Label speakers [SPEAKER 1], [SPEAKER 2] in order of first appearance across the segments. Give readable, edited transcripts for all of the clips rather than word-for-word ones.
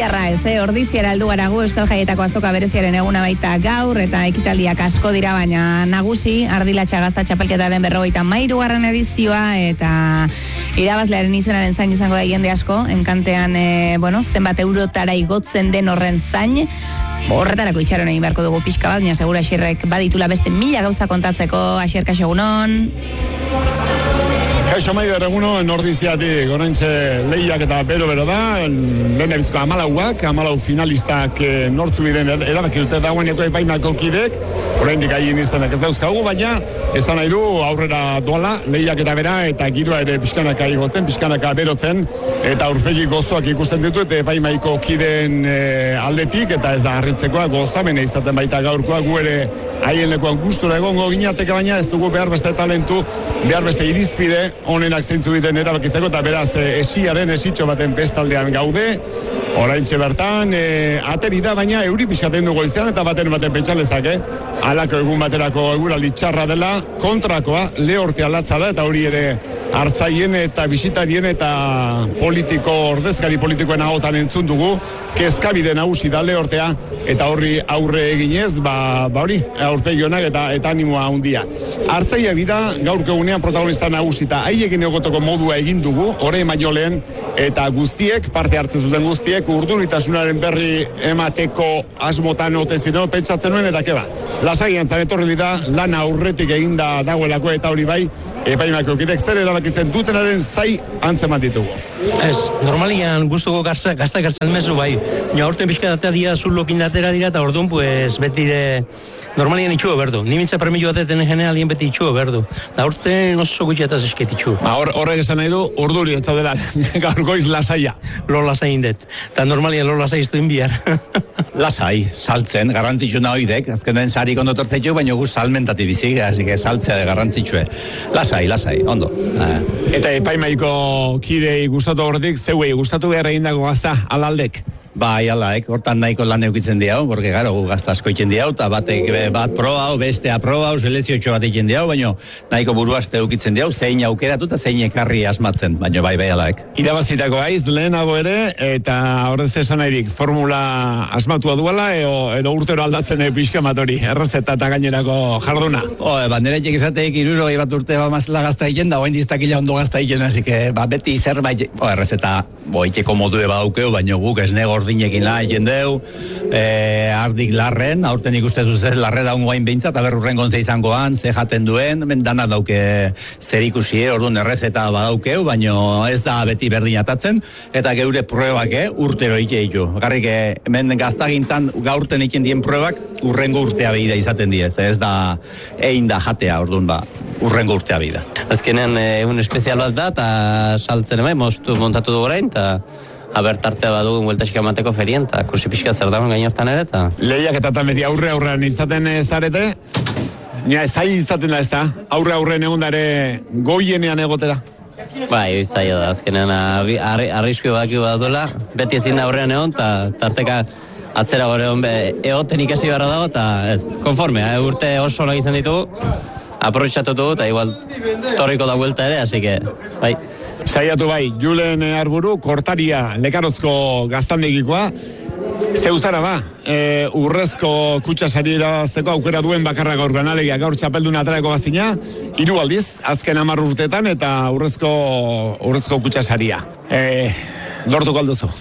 [SPEAKER 1] Ordiziarra ez, Ordiziara heldu gara gu Euskal Jaietako azoka bereziaren eguna baita gaur, eta ekitaldiak asko dira, baina nagusi, Ardilatxa Gazta txapelketaren 53. edizioa, eta irabazlearen izenaren zain izango da jende asko, enkantean, zenbat eurotara igotzen den horren zain, horretarako itxaron egin beharko dugu pixka bat, baina segura Asierrek baditula beste 1000 gauza kontatzeko. Asier, kaixo egunon.
[SPEAKER 2] Kaixo Maider, egunon, Ordiziatik, oraintxe lehiak eta bero da, lehen ebizko 14 finalistak nortzu biren erabaki dute dagoeneko epaimako kidek, oraindik haien izenak ez dauzkagu, baina esan nahi du aurrera doala, lehiak eta bera, eta giroa ere pixkanaka igotzen, pixkanaka berotzen, eta aurpegi gozoak ikusten ditu, eta epaimaiko kideen aldetik, eta ez da harritzekoa, gozamena izaten baita gaurkoa, gu ere haien lekuan gustura egongo ginateke, baina ez dugu behar beste talentu, behar beste irizpide, onenak zeintzu diten erabakitzeko, eta beraz esiaren esitxo baten bestaldean gaude, oraintxe bertan, ateri da, baina euri pixaten dugu izan, eta baten pentsalezak, alako egun baterako eguraldi txarra dela, kontrakoa, lehortea latza da, eta hori ere hartzaien eta bisitarien eta ordezkari politikoen ahotan entzun dugu, kezkabide nagusi da lehortea, eta horri aurre eginez, hori, aurpegi honak eta animoa handia. Hartzaiak dira, gaurko egunean protagonista nagusita, haiekin egoteko modua egin dugu, ore baino lehen, eta guztiek, parte hartzen zuten guztiek, urduritasunaren berri emateko asmotan otezino, pentsatzen nuen, eta keba, lasaian zanetorri dira, lana aurretik eginda dagoelako, eta hori bai, epaimako kidek zer erabakitzen dutenaren zai antzeman ditugu.
[SPEAKER 3] Ez, normalian guztuko gazta gartzen mezu bai. Nio aurten pixkatatea dira zulokin atera dira, eta orduan, pues, betire normalian itxuo berdu. Ni mintza permillo bateten generalien beti itxuo berdu. Da aurten oso gutxiataz esket itxuo.
[SPEAKER 2] Horrek esan nahi du, urduri ez daudela, gaurgoiz lasaia.
[SPEAKER 3] Lo lasain det. Ta normalian lo lasai iztuen bihar.
[SPEAKER 4] Lasai, saltzen, garrantzitsuna hoidek. Azkenen sarik ondo tortzetxu, baina guz salmentati bizik, así que saltzea de garrantzitsue. Lasai, ondo.
[SPEAKER 2] Eta epaimaiko kidei gustatu horretik, zeuei gustatu behar egindako gazta, alaldek?
[SPEAKER 4] Bai, alaek, hortan nahiko lan eukitzen diau, porque garo, gu gazta asko itzen diau, eta bat proba hau, bestea proba hau, seleziotxo bat itzen diau, baina nahiko buruazte eukitzen diau, zein aukeratu eta zein ekarri asmatzen, baina bai alaek.
[SPEAKER 2] Irabazitako aiz, lehenago ere, eta horrez esan nahirik, formula asmatua duela, edo urtero aldatzen pixka matori, errezeta eta gainerako jarduna.
[SPEAKER 4] Neretik esateik 60 bat urte mazela gazta egin, da oain diztakila ondo gazta egin, así que beti zerbait, errezeta, itxeko modue badaukeu, baina guk ez nego ordinekin la jendeu, ardik larren, aurten ikuste zuzez larre daun guain behintzat, aber urrengon ze izangoan, ze jaten duen, dana dauke zer ikusi, orduan errezeta badaukeu, baina ez da beti berdin atatzen, eta geure pruebak urtero ike. Garrik, hemen gaztagintzan gaurten iken dien pruebak, urrengo urtea behida izaten die, ez da egin da jatea, orduan urrengo urtea behida.
[SPEAKER 5] Azkenean egun espezial bat da, eta saltzen montatu du orain, eta abertartea badugun bueltasik amateko ferien, eta kursi pixka zer dagoen gain hortan ere, eta...
[SPEAKER 2] Lehiak eta tameti aurrean izaten zarete, zai izaten da ez da, aurrean egon dare goienean egotera.
[SPEAKER 5] Bai, zaila da, azkenean arrisku baki bat duela, beti ezin da aurrean egon, eta tarteka atzera gore egoten ikasi barra dago, eta ez, konforme, urte oso nahi izan ditugu, aprobetxatu dugu, eta igual torriko da vuelta ere, así que, bai.
[SPEAKER 2] Saiatu bai, Julen Arburu, kortaria, lekarozko gaztandegikoa, zeuzara ba, urrezko kutsasari irabazteko aukera duen bakarra gaur ganalegia, gaur txapelduna atraeko bazina, 3 aldiz, azken 10 urtetan, eta urrezko kutsasaria. Lortuko alduzu.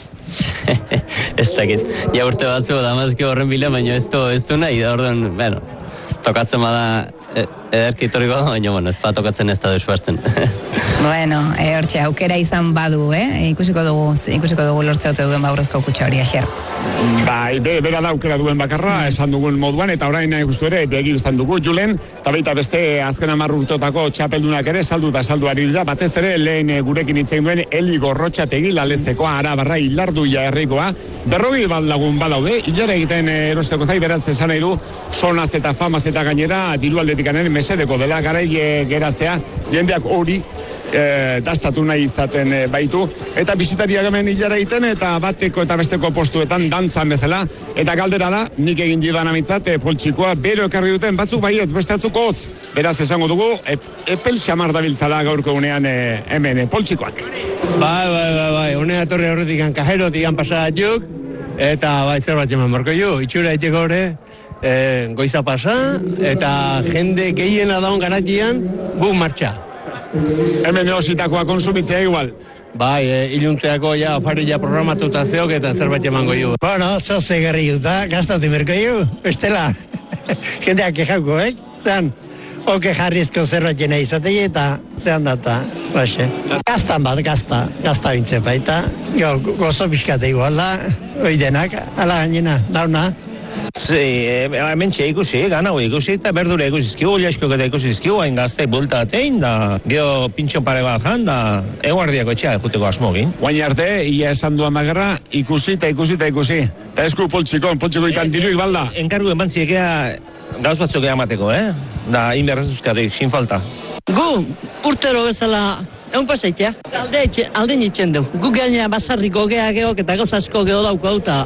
[SPEAKER 5] Ez dakit, ja urte batzu damazki horren bila, baina ez du nahi, orduan, bueno, tokatzen bada ederkitoriko da, baina, ez da tokatzen ez da despasten.
[SPEAKER 1] Bueno, hortxe, aukera izan badu, ikusiko dugu lortze ote duen baurrezko kutsa hori, Asier.
[SPEAKER 2] Bai, bera da aukera duen bakarra, esan dugun moduan, eta orain guztu ere, begir izan dugu, Julen, eta baita beste azken 10 urteotako txapeldunak ere, saldu ari dira, batez ere, lehen gurekin itzen duen, Eli Gorrotxategi, Lalezekoa, Arabarra, Ilarduia herrikoa, 40 bat lagun badaude, hilara egiten erosteko zai, beraz esan nahi du, sonaz eta famaz eta gainera, diru aldetikanen mesedeko dela, garai geratzea, jendeak hori, dastatu nahi izaten baitu, eta bisitariak hemen hilara egiten, eta bateko eta besteko postuetan dantzan bezala, eta galdera da, nik egin didan amitzat, poltsikoa bero ekarri duten, batzuk bai ez, beste atzuko hotz, beraz esango dugu, epel xamar dabiltzala gaurko unean hemen poltsikoak.
[SPEAKER 6] Bai, une atorri horretik kajerotik pasadatuk, eta bai zerbait eman barko jo, itxura iteko hori, goiza pasa, eta jende gehiena daun garatian, gu martxa.
[SPEAKER 2] Hemen neositakoa konsumitzea igual.
[SPEAKER 6] Bai, ilunteako ja afarilla programatuta zeok eta zerbait emango jo.
[SPEAKER 7] Bueno, zoze garri juta, gaztatu merko jo, bestela. Jendeak kejauko, Zan, oke jarrizko zerbatena izatei eta zehan data, baixe. Gaztan bat, gazta bintze baita, gozo pixkate igual da, oidenak, ala gainena, dauna.
[SPEAKER 8] Hemen ikusi, gana ikusi, eta berdure ikusizkiu, jaskok eta ikusizkiu, hain gazte bulta atein, da, geho pintxo pare bat jan, da, eguardiako etxea ekuteko asmogin.
[SPEAKER 2] Guain arte, ia esan duan magerra, ikusi. Eta esku poltsiko ikan diruik balda.
[SPEAKER 8] Enkargu emantziekea gauz batzuk eamateko, Da, inberrezuzkatik, sin falta.
[SPEAKER 9] Gu, urtero bezala, egun pasaitea, alde nitzen du. Gu gaina basarriko geok eta gauz asko geho dauko auta.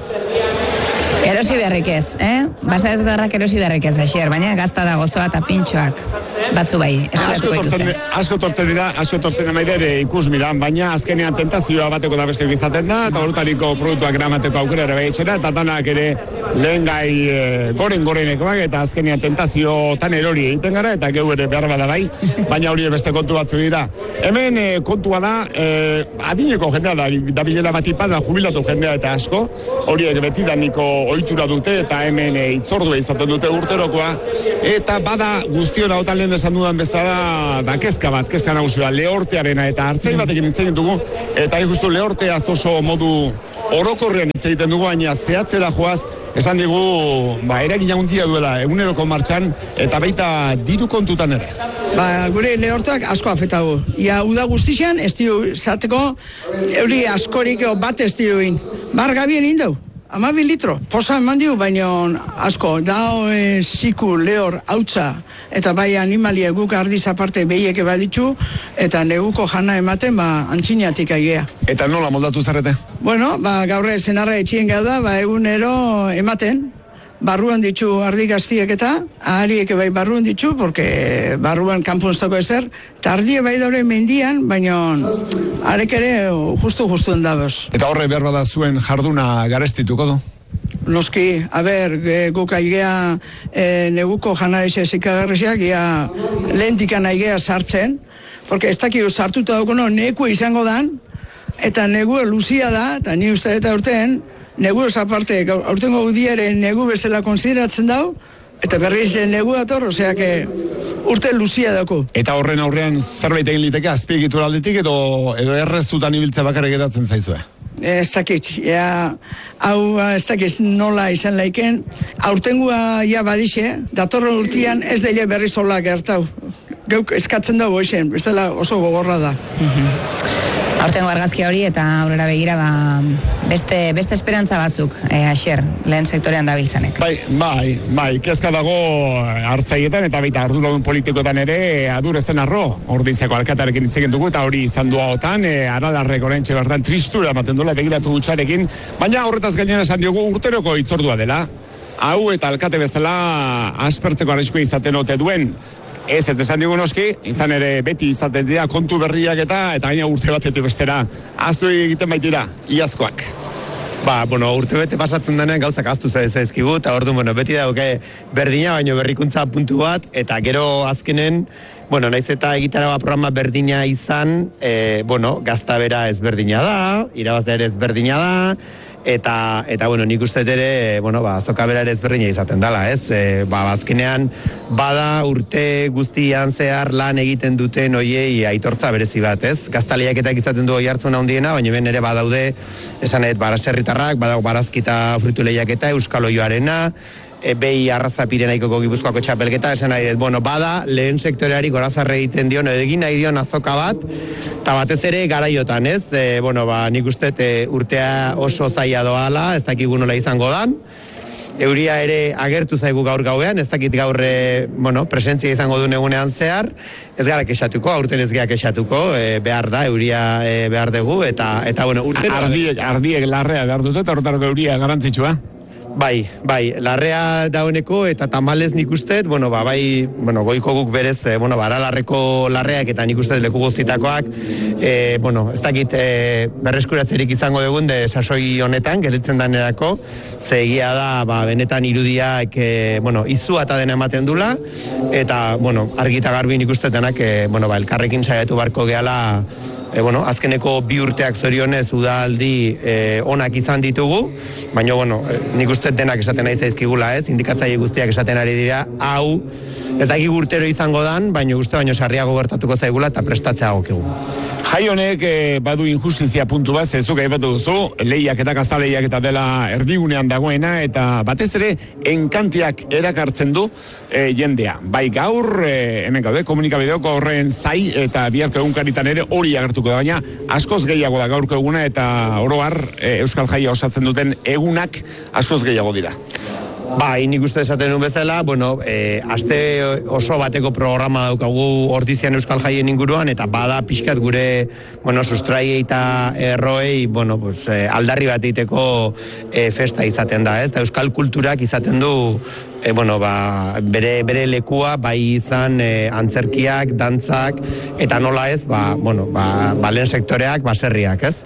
[SPEAKER 1] Erosi beharrik ez, Basardarrak erosi beharrik ez, Asier, baina gazta da gozoa eta pintxoak batzu bai, eskuratuko dituzte.
[SPEAKER 2] Asko tortzen emaidere ikus miran, baina azkenean tentazioa bateko da beste izaten da, eta horutariko produktuak eramateko aukera ere bai etxera, eta danak ere lehen gai gorenekoak, eta azkenean tentaziotan erori egiten gara, eta geu ere behar bada bai, baina hori beste kontu batzu dira. Hemen kontua da, adineko jendea da bilela bat ipada, jubilatu jendea eta asko, horiek betidaniko ohitura dute, eta hemen itzordua izaten dute urterokoa, eta bada guztiora otan lehen esan dudan bezala, da kezka nagusia, lehortearena, eta hartzai batekin hitz egin dugu, eta justu lehorteaz oso modu orokorrean hitz egiten dugu, baina zehatzera joaz, esan digu, eragina handia duela eguneroko martxan, eta baita diru kontutan ere.
[SPEAKER 10] Gure lehortuak asko afetago. Ia uda guztixan, ez dio zateko, euri askorik bat ez dio in. Gabien indau. 12 litro. Posa eman diu, baina asko, dao siku, lehor, hautza, eta bai animalia guk ardiz aparte behieke baditzu, eta neguko jana ematen, antxinatik aigea.
[SPEAKER 2] Eta nola moldatu zarete?
[SPEAKER 10] Bueno, gaurre zenarra etxien gauda, egunero ematen, barruan ditzu ardi gaztiek eta, ahariek bai barruan ditzu, porque barruan kanpunztoko ezer, eta ardie bai daure mendian, baina arek ere justu endaboz.
[SPEAKER 2] Eta horre behar bada zuen jarduna garestituko du?
[SPEAKER 10] Noski, guk aigea neguko janarexe zikagarrexeak, lehentikan aigea sartzen, porque ez dakiu sartuta daukono neku izango dan, eta negu luzia da, eta ni uste eta urtean, negu aparte, aurtengo gudiare negu bezala konsideratzen dau, eta berriz negu dator, oseak urte luzia dako.
[SPEAKER 2] Eta horren aurrean zerbait egin liteke azpiegitura aldetik edo erreztutan ibiltze bakarrik geratzen zaizue?
[SPEAKER 10] Ez dakit, hau ez dakit nola izan laiken, aurtengua badixe, datorren urtean ez daile berriz hola gertau. Geuk eskatzen dago esen, bestela oso gogorra da.
[SPEAKER 1] Aurtengo argazki hori eta aurrera begira beste esperantza batzuk, Asier, lehen sektorean dabiltzanek.
[SPEAKER 2] Bai, kezka dago hartzaietan eta baita arduradun politikoetan ere adur ez den arro, Ordiziako alkatarekin hitz egin dugu eta hori izan du hautan, Aralarrek oraintxe bertan tristura ematen duela begiratu gutxarekin, baina horretaz gainera esan diogu urteroko hitzordua dela, hau eta alkate bezala aspertzeko arriskua izaten ote duen. Ez esan digu noski, izan ere beti izaten dira kontu berriak eta gaina urte batetik bestera aztu egiten baitira, iazkoak.
[SPEAKER 6] Urte bete pasatzen denean gauzak aztu zaizkigu, eta orduan, beti dauke berdina, baino berrikuntza puntu bat, eta gero azkenen, naiz eta egitaragua programa berdina izan, gazta bera ez berdina da, irabazda ere ez berdina da, eta nik uste ere, azoka bera ere ezberdina izaten dela, ez? Azkenean, bada urte guztian zehar lan egiten duten oiei aitortza berezi bat, ez? Gaztaliaketak izaten du oi hartzuna handiena, baina ben ere badaude, esanet, baraserritarrak, badago barazkita frutu lehiaketa, Euskal Oioarena, behi arraza Pirenaikoko Gipuzkoako txapelketa, esan nahi dut, bada lehen sektoreari gorazarre egiten dion, egin nahi dion azoka bat, eta batez ere garaiotan, ez? Nik uste urtea oso zaila doala, ez dakigu nola izango dan, euria ere agertu zaigu gaur gauean, ez dakit gaur presentzia izango duen egunean zehar, ez gara kexatuko, aurten ez gara kexatuko, behar da, euria behar dugu, eta urtero...
[SPEAKER 2] Ardiek larrea behar dute, eta horretarako euria garantzitsua.
[SPEAKER 6] Bai, larrea dauneko eta tamalez nik usteet, goiko guk berez, Aralarreko larreak eta nik usteet leku guztitakoak, ez dakit berreskuratzerik izango dugun de sasoi honetan, gelitzen danerako, ze egia da, benetan irudiak, izua eta dena ematen dula, eta, argita garbi nik usteetenak, elkarrekin saiatu barko gehala, azkeneko 2 urteak zorionez udaldi onak izan ditugu, baina, nik uste denak esaten nahi zaizkigula, indikatzaile guztiak esaten ari dira, hau, ez dakik urtero izango dan, baina sarriago gertatuko zaigula eta prestatzea gokigu.
[SPEAKER 2] Jai honek badu injustizia puntu bat, zezuk aipatu duzu, lehiak eta gazta lehiak eta dela erdigunean dagoena, eta batez ere, enkantiak erakartzen du jendea. Bai gaur, hemen gaude, komunikabideoko horren zai, eta biharko egunkaritan ere hori agertuko da, baina askoz gehiago da gaurko eguna, eta oroar Euskal Jaia osatzen duten egunak askoz gehiago dira.
[SPEAKER 6] Nik uste esaten nuen bezala, aste oso bateko programa daukagu Ordizian Euskal Jaien inguruan, eta bada pixkat gure, sustraiei eta erroei, aldarri bat egiteko festa izaten da, eta Euskal kulturak izaten du, bere lekua, bai izan antzerkiak, dantzak, eta nola ez, lehen sektoreak, baserriak, ez?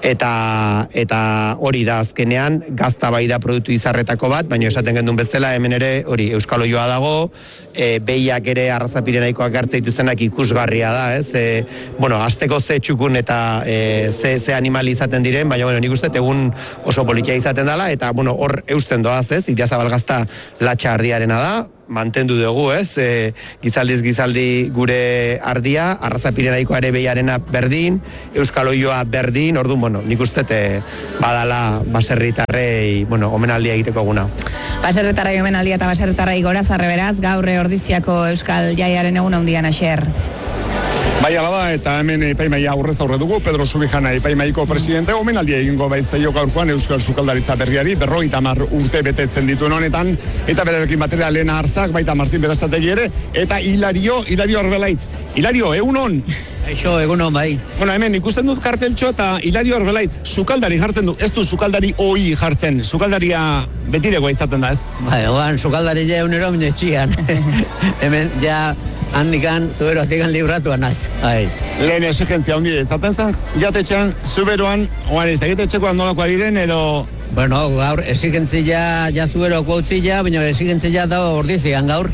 [SPEAKER 6] Eta hori da azkenean, gazta bai da produktu izarretako bat, baina esaten gendun bezala, hemen ere, hori, Euskal Oioa dago, behiak ere arrazapirenaikoak hartze dituztenak ikusgarria da, ez? Azteko ze txukun eta ze animali izaten diren, baina, nik uste, egun oso politia izaten dela, eta, hor eusten doaz, ez? Idiazabal gazta latxa ardiarena da, mantendu dugu, ez? Gizaldiz gizaldi gure ardia, arrazapirenaikoa ere behiarena berdin, Euskal Oioa berdin, orduan, nik uste badala baserritarrei, omenaldia egiteko eguna.
[SPEAKER 1] Baserritarrei omenaldia eta baserritarrei gora zarre beraz, gaur Ordiziako Euskal Jaiaren egun handian Asier.
[SPEAKER 2] Bai, ala da, eta hemen epaimaia aurrez aurre dugu, Pedro Subijana epaimaiko presidente, omenaldia egingo baizaio gaurkoan Euskal Sukaldaritza berriari, 50 urte betetzen dituen honetan, eta berarekin batera Lena Arzak, baita Martin Berastegi ere, eta Hilario Arbelaitz. Hilario, egunon?
[SPEAKER 11] Eixo, egunon, bai.
[SPEAKER 2] Hemen ikusten dut karteltxo eta Hilario Arbelaitz sukaldari jartzen du, ez du sukaldari ohi jartzen, sukaldaria betiregoa izaten da, ez?
[SPEAKER 11] Bai, sukaldari ja egunero minetxian. Hemen, ja, handikan, zuberoatikan libratuan naz.
[SPEAKER 2] Lehen exigentzia hundi izaten zen, jatetxean, zuberoan, oan ez da egitetxekoan nolakoa diren, edo...
[SPEAKER 11] Gaur, exigentzia ja zuberoko utzila, baina exigentzia da Ordizian gaur,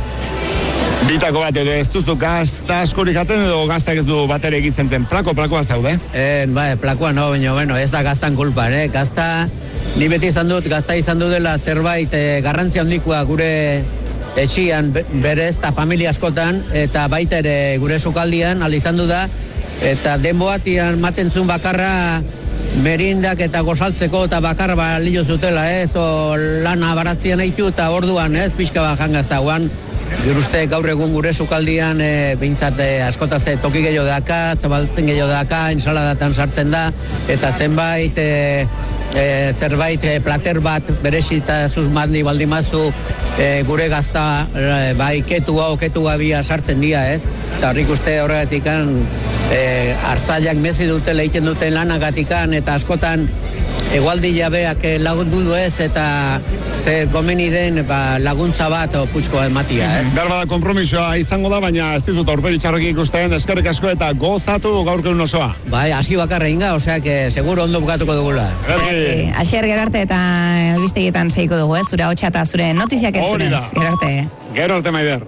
[SPEAKER 2] Bitako bat edo ez duzu gazta askorik jaten edo gaztak ez du batere egizenten plakoa zaude?
[SPEAKER 11] Bai, plakoa no, baina ez da gaztan kulpa, Gazta, ni beti izan dut, gazta izan du dela zerbait garrantzia handikoa gure etxian berez eta familia askotan, eta baita ere gure sukaldian, izan du da, eta denboatian matentzun bakarra merindak eta gozaltzeko eta bakar balio zutela, o lana baratzean eitu eta orduan, pixka bat jangazta guan, Giruste gaur egun gure sukaldian behintzat askotaz toki gehiago daka, zabaltzen gehiago daka, ensaladatan sartzen da, eta zenbait zerbait plater bat beresita zuzmandi baldimazu gure gazta bai ketu gabia sartzen dira, ez? Eta horrik uste horregatik hartzaileak mezi dute leiten duten lanagatikan eta askotan egualdi jabeak lagundu ez eta ze gomeni den laguntza bat putxko ematia, ez?
[SPEAKER 2] Garbada konpromisoa izango da, baina ez dizut aurpegi txarroki ikusten, eskerrik asko eta gozatu gaurko osoa.
[SPEAKER 11] Bai, hasi bakarra inga, osea, seguro ondo bukatuko dugula.
[SPEAKER 1] Asier, Gerarte eta albistegietan seiko dugu, zure hotxa eta zure notiziak entzunez. Gerarte.
[SPEAKER 2] Gerarte, Maider.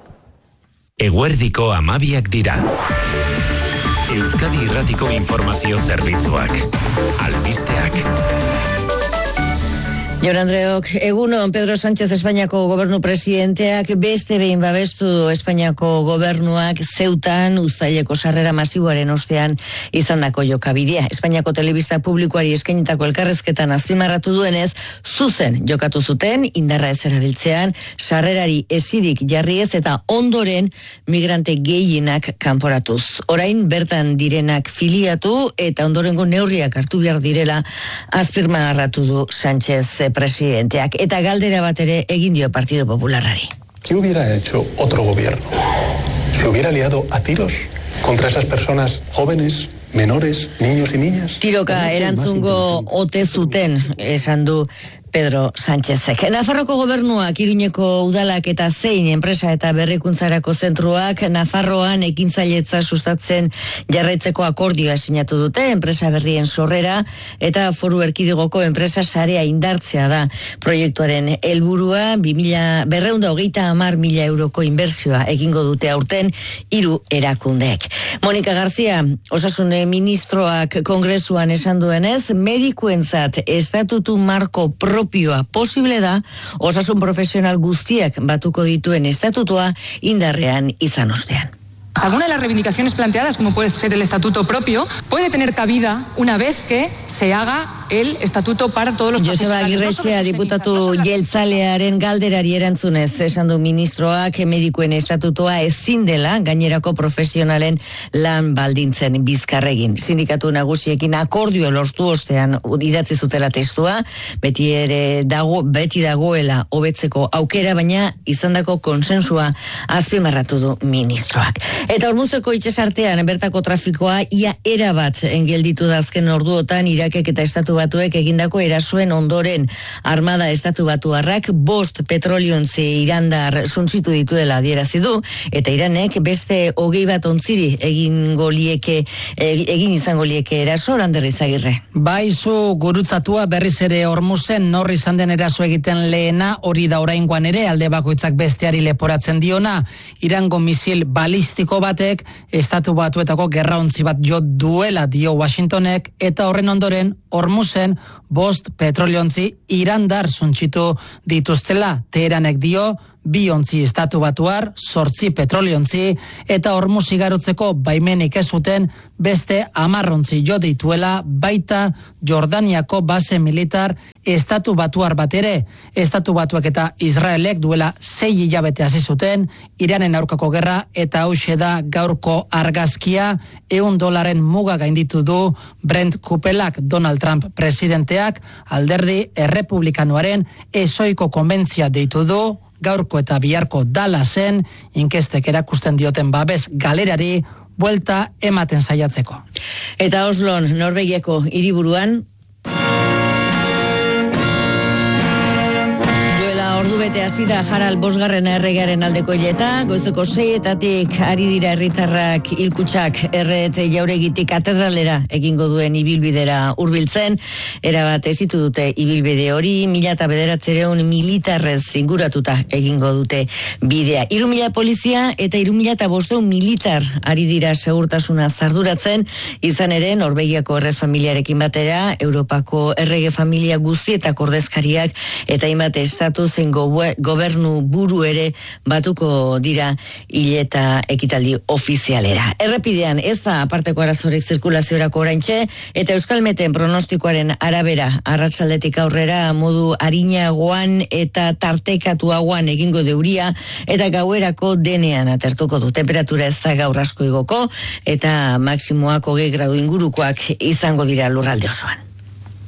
[SPEAKER 12] Eguerdiko 12 dira. Euskadi Irratiko informazio zerbitzuak. Albisteak.
[SPEAKER 13] Jon Andreok, egunon Pedro Sánchez Espainiako gobernu presidenteak beste behin babestu du Espainiako gobernuak Zeutan uztaileko sarrera masiboaren ostean izandako jokabidea. Espainiako telebista publikoari eskainitako elkarrezketan azpimarratu duenez, zuzen jokatu zuten indarra ez erabiltzean, sarrerari esirik jarri ez eta ondoren migrante gehienak kanporatuz. Orain bertan direnak filiatu eta ondorengo neurriak hartu behar direla azpimarratu du Sánchez presidenteak eta galdera bat ere egin dio Partido Popularrari.
[SPEAKER 14] ¿Qué hubiera hecho otro gobierno? ¿Se hubiera liado a tiros contra esas personas jóvenes, menores, niños y niñas?
[SPEAKER 13] Tiroka erantzungo ote zuten esan du Pedro Sánchezek. Nafarroko gobernuak, Iruñeko udalak eta zein enpresa eta berrikuntzarako zentruak Nafarroan ekintzailetza sustatzen jarraitzeko akordioa sinatu dute, enpresa berrien sorrera eta Foru Erkidegoko enpresa sarea indartzea da. Proiektuaren helburua 230.000 euroko inbertsioa egingo dute aurten 3 erakundeek. Monika Garzia, Osasun ministroak kongresuan esan duenez, medikuentzat estatutu marko propioa posible da, osasun profesional guztiak batuko dituen estatutua indarrean izan ostean.
[SPEAKER 15] Alguna de las reivindicaciones planteadas, como puede ser el estatuto propio, puede tener cabida una vez que se haga el estatuto para todos los
[SPEAKER 13] profesionales. Joseba Agirretxea diputatu jeltzalearen galderari erantzunez, esan du ministroak medikuen estatutua ezin dela gainerako profesionalen lan baldintzen bizkarregin. Sindikatu nagusiekin akordio lortu ostean idatzi zutela testua, beti dagoela hobetzeko aukera, baina izandako konsensua azpimarratu du ministroak. Eta Ormuzeko itsasartean bertako trafikoa ia erabat gelditu da azken orduotan Irakek eta Estatu Batuek egindako erasoen ondoren. Armada Estatu Batuarrak 5 petroliontzi irandar suntsitu dituela adierazi du, eta Iranek beste 21 ontziri egin izango lieke eraso. Lander Izagirre.
[SPEAKER 16] Baizu gurutzatua berriz ere Ormuzen nor izan den eraso egiten lehena, hori da oraingoan ere alde bakoitzak besteari leporatzen diona. Irango misil balistiko batek Estatu Batuetako gerraontzi bat jo duela dio Washingtonek, eta horren ondoren Ormuzen 5 petroliontzi irandar suntsitu dituztela. Teheranek dio 2 ontzi Estatu Batuar, 8 petroliontzi, eta Ormuz igarotzeko baimenik ez zuten beste 10 ontzi jo dituela, baita Jordaniako base militar Estatu Batuar bat ere. Estatu Batuak eta Israelek duela 6 hilabete hasi zuten Iranen aurkako gerra, eta hauxe da gaurko argazkia. $100 muga gainditu du Brent Kupelak. Donald Trump presidenteak alderdi errepublikanoaren ezoiko konbentzia deitu du gaurko eta biharko Dallasen inkestek erakusten dioten babes galerari buelta ematen saiatzeko.
[SPEAKER 13] Eta Oslon, Norvegiako hiriburuan, ordubete hasi da Harald Bosgarren erregearen aldeko hileta, goizeko 6:00 ari dira herritarrak hilkutxak Erret jauregitik katedralera egingo duen ibilbidera hurbiltzen. Erabat ezitu dute ibilbide hori, 1900 militarrez inguratuta egingo dute bidea. 3.000 polizia eta 3.500 militar ari dira segurtasuna zarduratzen, izan ere Norvegiako errez familiarekin batera, Europako errege familia guztietako ordezkariak eta hainbat estatu zein gobernu buru ere batuko dira hileta ekitaldi ofizialera. Errepidean ez da aparteko arazorik zirkulaziorako oraintxe, eta Euskalmeten pronostikoaren arabera arratsaldetik aurrera modu arinagoan eta tartekatuagoan egingo deuria, eta gauerako denean atertuko du. Temperatura ez da gaur asko igoko, eta maksimoak 20 gradu ingurukoak izango dira lurralde osoan.